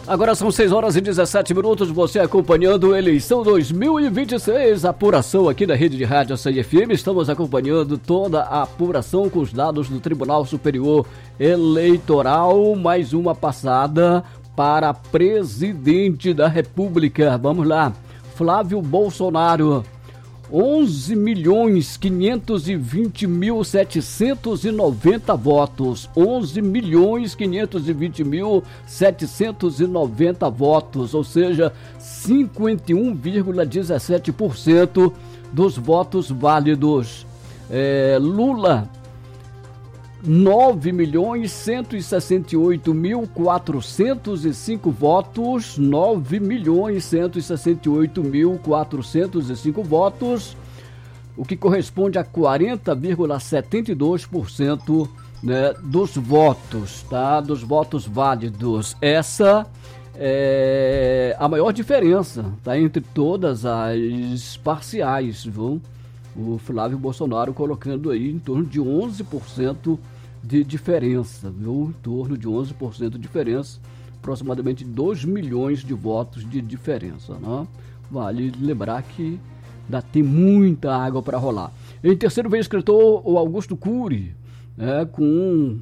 Agora são 6h17, você acompanhando a eleição 2026, apuração aqui da Rede de Rádio Açaí FM. Estamos acompanhando toda a apuração com os dados do Tribunal Superior Eleitoral. Mais uma passada para presidente da República. Vamos lá, Flávio Bolsonaro. 11.520.790 votos, 11.520.790 votos, ou seja, 51,17% dos votos válidos. Lula, 9.168.405 votos, 9.168.405 votos, o que corresponde a 40,72%, né, dos votos, tá? Dos votos válidos. Essa é a maior diferença, tá? Entre todas as parciais, viu? O Flávio Bolsonaro colocando aí em torno de 11% de diferença, viu? Em torno de 11% de diferença, aproximadamente 2 milhões de votos de diferença, né? Vale lembrar que ainda tem muita água para rolar. Em terceiro vem o escritor o Augusto Cury, né, com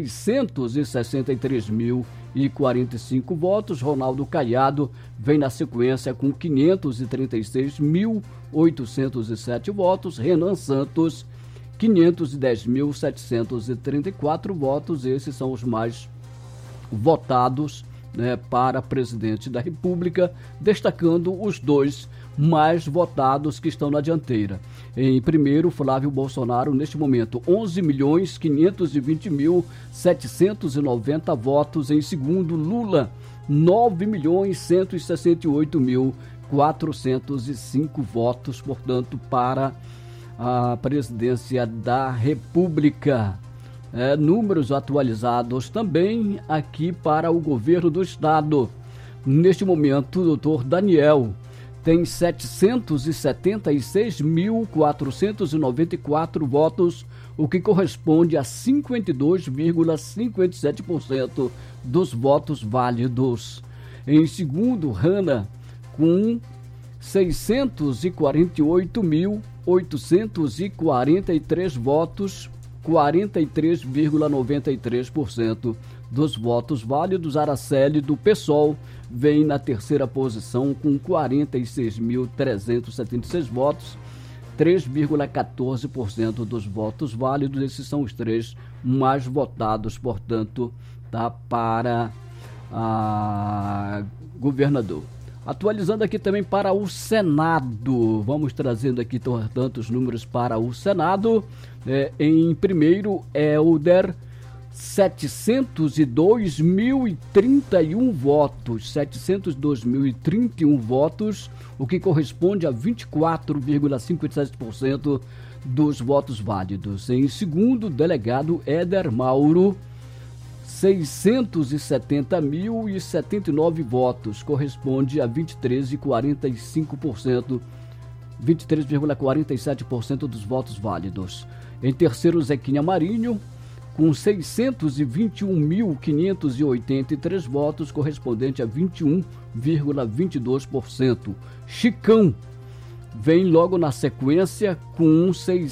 663.045 votos. Ronaldo Caiado vem na sequência com 536.807 votos. Renan Santos, 510.734 votos. Esses são os mais votados, né, para presidente da República, destacando os dois mais votados que estão na dianteira. Em primeiro, Flávio Bolsonaro, neste momento, 11.520.790 votos. Em segundo, Lula, 9.168.405 votos, portanto, para a presidência da República. Números atualizados também aqui para o governo do estado. Neste momento, o doutor Daniel tem 776.494 votos, o que corresponde a 52,57% dos votos válidos. Em segundo, Hanna, com 648.843 votos, 43,93% dos votos válidos. Araceli, do PSOL, vem na terceira posição com 46.376 votos, 3,14% dos votos válidos. Esses são os três mais votados, portanto, tá, para governador. Atualizando aqui também para o Senado, vamos trazendo aqui tantos números para o Senado. Em primeiro, Helder, 702.031 votos, 702.031 votos, o que corresponde a 24,57% dos votos válidos. Em segundo, delegado Éder Mauro, 670.079 votos, corresponde a 23,45%, 23,47% dos votos válidos. Em terceiro, Zequinha Marinho, com 621.583 votos, correspondente a 21,22%. Chicão vem logo na sequência com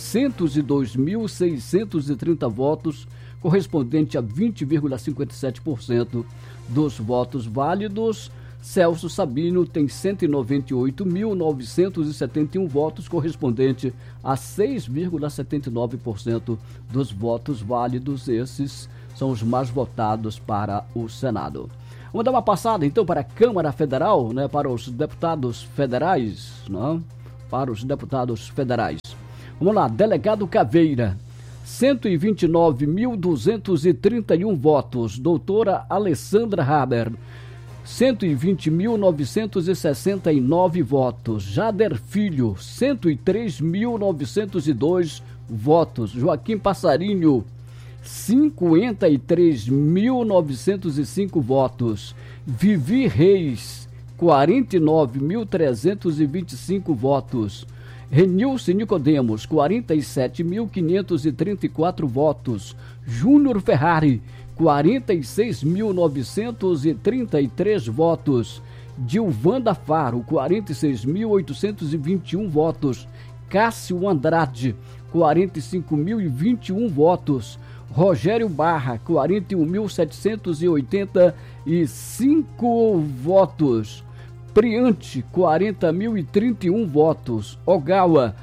602.630 votos, correspondente a 20,57% dos votos válidos. Celso Sabino tem 198.971 votos, correspondente a 6,79% dos votos válidos. Esses são os mais votados para o Senado. Vamos dar uma passada então para a Câmara Federal, né, para os deputados federais, né, para os deputados federais. Vamos lá, delegado Caveira, 129.231 votos. Doutora Alessandra Haber, 120.969 votos. Jader Filho, 103.902 votos. Joaquim Passarinho, 53.905 votos. Vivi Reis, 49.325 votos. Renilce Nicodemos, 47.534 votos. Júnior Ferrari, 46.933 votos. Dilvanda Faro, 46.821 votos. Cássio Andrade, 45.021 votos. Rogério Barra, 41.785 votos. Priante, 40.031 votos. Ogawa,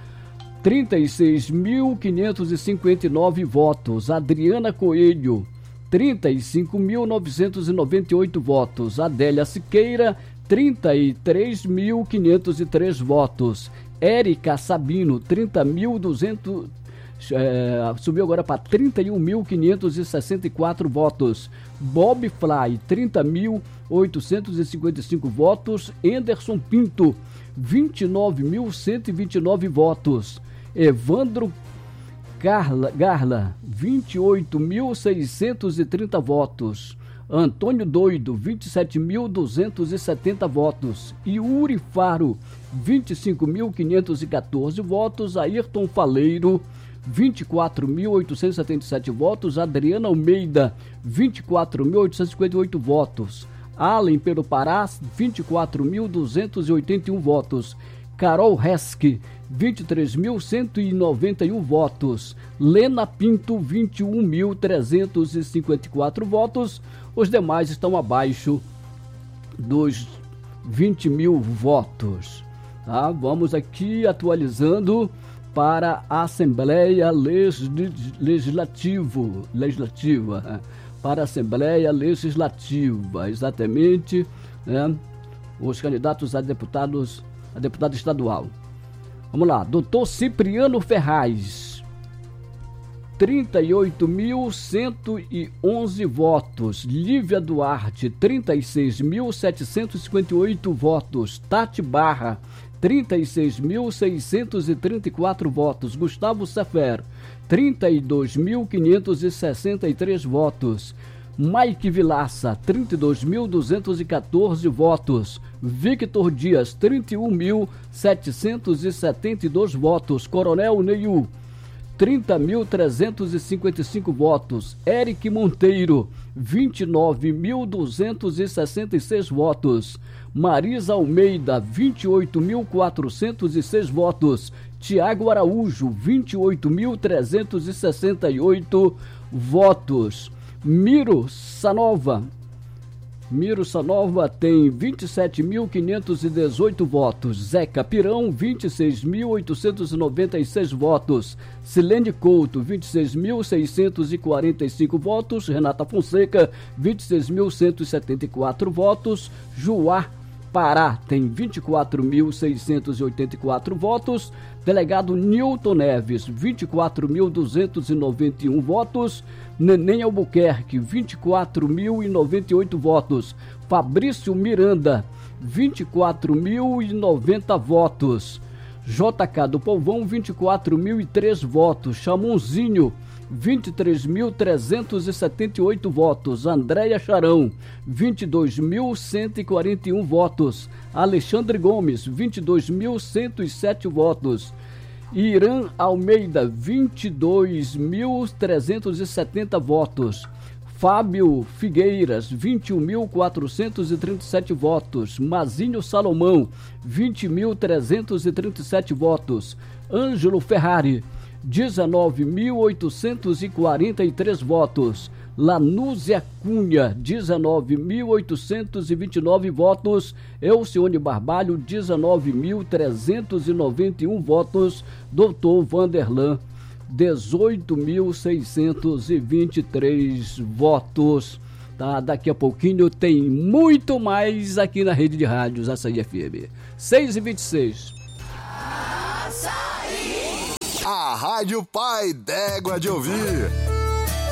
36.559 votos. Adriana Coelho, 35.998 votos. Adélia Siqueira, 33.503 votos. Érica Sabino, 30.200, subiu agora para 31.564 votos. Bob Fly, 30.855 votos. Anderson Pinto, 29.129 votos. Evandro Garla, 28.630 votos. Antônio Doido, 27.270 votos. Yuri Faro, 25.514 votos. Ayrton Faleiro, 24.877 votos. Adriana Almeida, 24.858 votos. Allen pelo Pará, 24.281 votos. Carol Hesque, 23.191 votos. Lena Pinto, 21.354 votos. Os demais estão abaixo dos 20 mil votos. Tá? Vamos aqui atualizando para a Assembleia Legislativa. Para a Assembleia Legislativa, exatamente, né? Os candidatos a deputado estadual. Vamos lá, doutor Cipriano Ferraz, 38.111 votos. Lívia Duarte, 36.758 votos. Tati Barra, 36.634 votos. Gustavo Sefer, 32.563 votos. Mike Vilaça, 32.214 votos. Victor Dias, 31.772 votos. Coronel Neil, 30.355 votos. Eric Monteiro, 29.266 votos. Marisa Almeida, 28.406 votos. Tiago Araújo, 28.368 votos. Miro Sanova tem 27.518 votos. Zeca Pirão, 26.896 votos. Silene Couto, 26.645 votos. Renata Fonseca, 26.174 votos. Juá Pará tem 24.684 votos. Delegado Nilton Neves, 24.291 votos. Neném Albuquerque, 24.098 votos. Fabrício Miranda, 24.090 votos. JK do Povão, 24.003 votos. Chamonzinho, 23.378 votos. Andréia Charão, 22.141 votos. Alexandre Gomes, 22.107 votos. Irã Almeida, 22.370 votos. Fábio Figueiras, 21.437 votos. Mazinho Salomão, 20.337 votos. Ângelo Ferrari, 19.843 votos. Lanúzia Cunha, 19.829 votos. Elcione Barbalho, 19.391 votos. Doutor Vanderlan, 18.623 votos. Tá? Daqui a pouquinho tem muito mais aqui na rede de rádios Açaí FM. 6h26. A Rádio Pai d'Égua de Ouvir.